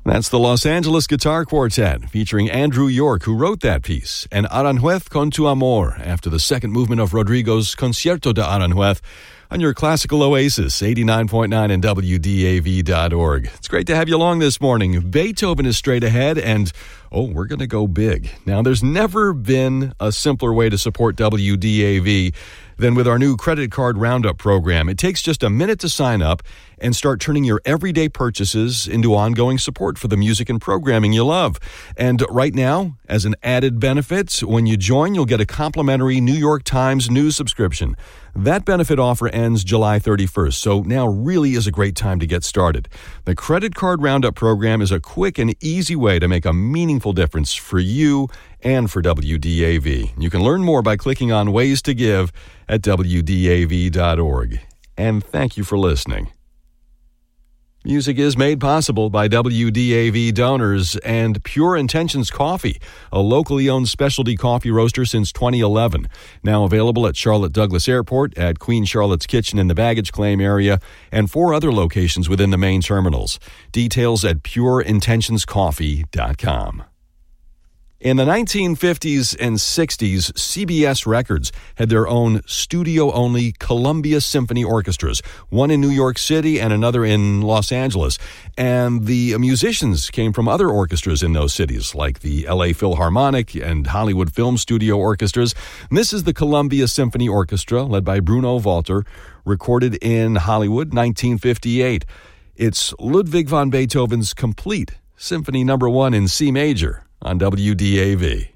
That's the Los Angeles Guitar Quartet, featuring Andrew York, who wrote that piece, and Aranjuez con tu amor, after the second movement of Rodrigo's Concierto de Aranjuez, on your classical oasis, 89.9 and WDAV.org. It's great to have you along this morning. Beethoven is straight ahead, and we're going to go big. Now, there's never been a simpler way to support WDAV than with our new credit card roundup program. It takes just a minute to sign up and start turning your everyday purchases into ongoing support for the music and programming you love. And right now, as an added benefit, when you join, you'll get a complimentary New York Times news subscription. That benefit offer ends July 31st, so now really is a great time to get started. The Credit Card Roundup program is a quick and easy way to make a meaningful difference for you and for WDAV. You can learn more by clicking on Ways to Give at WDAV.org. And thank you for listening. Music is made possible by WDAV donors and Pure Intentions Coffee, a locally owned specialty coffee roaster since 2011. Now available at Charlotte Douglas Airport, at Queen Charlotte's Kitchen in the baggage claim area, and 4 other locations within the main terminals. Details at purintentionscoffee.com. In the 1950s and 60s, CBS Records had their own studio-only Columbia Symphony Orchestras, one in New York City and another in Los Angeles. And the musicians came from other orchestras in those cities, like the LA Philharmonic and Hollywood Film Studio Orchestras. And this is the Columbia Symphony Orchestra, led by Bruno Walter, recorded in Hollywood, 1958. It's Ludwig van Beethoven's complete Symphony No. 1 in C major on WDAV.